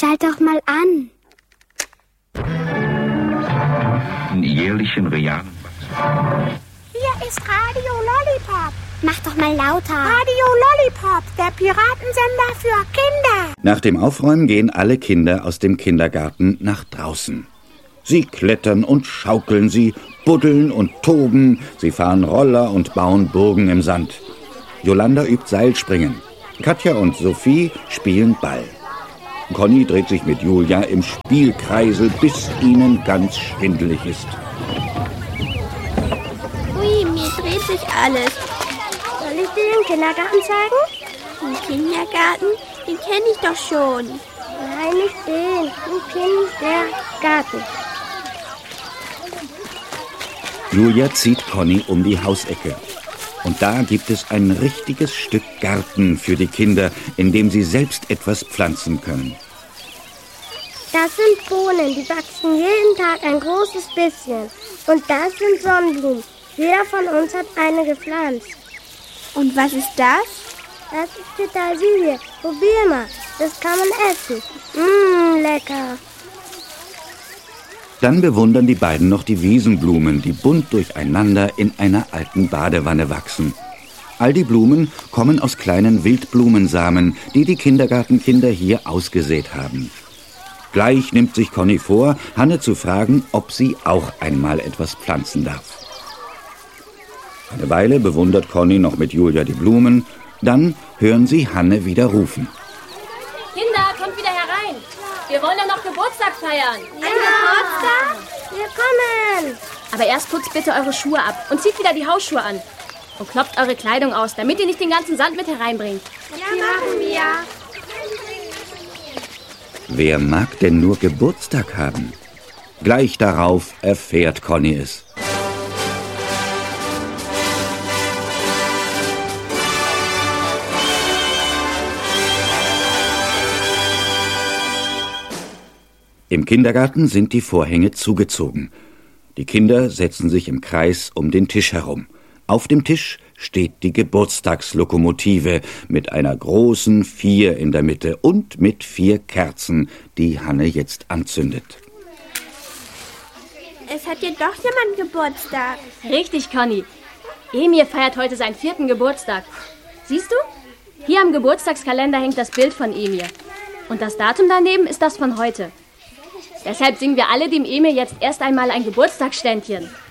schalt doch mal an. In jährlichen realen Hier ist Radio Lollipop. Mach doch mal lauter. Radio Lollipop, der Piratensender für Kinder. Nach dem Aufräumen gehen alle Kinder aus dem Kindergarten nach draußen. Sie klettern und schaukeln, sie buddeln und toben, sie fahren Roller und bauen Burgen im Sand. Jolanda übt Seilspringen. Katja und Sophie spielen Ball. Conny dreht sich mit Julia im Spielkreisel, bis ihnen ganz schwindelig ist. Ui, mir dreht sich alles. Soll ich dir den Kindergarten zeigen? Den Kindergarten, den kenne ich doch schon. Nein, nicht den Kindergarten. Julia zieht Conny um die Hausecke. Und da gibt es ein richtiges Stück Garten für die Kinder, in dem sie selbst etwas pflanzen können. Das sind Bohnen, die wachsen jeden Tag ein großes bisschen. Und das sind Sonnenblumen. Jeder von uns hat eine gepflanzt. Und was ist das? Das ist Petersilie. Probier mal. Das kann man essen. Lecker. Dann bewundern die beiden noch die Wiesenblumen, die bunt durcheinander in einer alten Badewanne wachsen. All die Blumen kommen aus kleinen Wildblumensamen, die die Kindergartenkinder hier ausgesät haben. Gleich nimmt sich Conny vor, Hanne zu fragen, ob sie auch einmal etwas pflanzen darf. Eine Weile bewundert Conny noch mit Julia die Blumen, dann hören sie Hanne wieder rufen. Kinder, kommt wieder herein. Wir wollen ja noch Geburtstag feiern. Geburtstag? Wir kommen. Aber erst putzt bitte eure Schuhe ab und zieht wieder die Hausschuhe an. Und klopft eure Kleidung aus, damit ihr nicht den ganzen Sand mit hereinbringt. Ja, machen wir. Wer mag denn nur Geburtstag haben? Gleich darauf erfährt Conny es. Im Kindergarten sind die Vorhänge zugezogen. Die Kinder setzen sich im Kreis um den Tisch herum. Auf dem Tisch steht die Geburtstagslokomotive mit einer großen 4 in der Mitte und mit 4 Kerzen, die Hanne jetzt anzündet. Es hat ja doch jemand Geburtstag. Richtig, Conny. Emil feiert heute seinen 4. Geburtstag. Siehst du? Hier am Geburtstagskalender hängt das Bild von Emil. Und das Datum daneben ist das von heute. Deshalb singen wir alle dem Emil jetzt erst einmal ein Geburtstagsständchen.